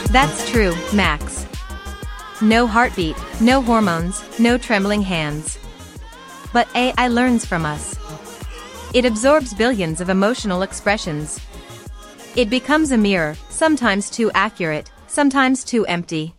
That's true, Max. No heartbeat, no hormones, no trembling hands. But AI learns from us. It absorbs billions of emotional expressions. It becomes a mirror, sometimes too accurate, sometimes too empty.